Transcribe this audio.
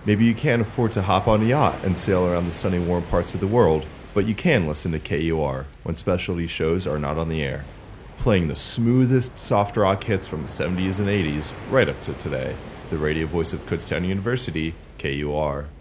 Maybe you can't afford to hop on a yacht and sail around the sunny, warm parts of the world, but you can listen to KUR when specialty shows are not on the air, playing the smoothest soft rock hits from the 70s and 80s right up to today. The radio voice of Kutztown University, KUR.